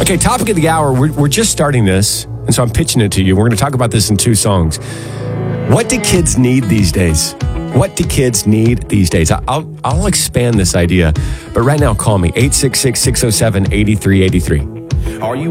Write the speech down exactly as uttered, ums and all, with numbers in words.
Okay, topic of the hour. We're, we're just starting this, and so I'm pitching it to you. We're going to talk about this in two songs. What do kids need these days? What do kids need these days? I'll I'll expand this idea, but right now, call me eight six six, six oh seven, eight three eight three. Are you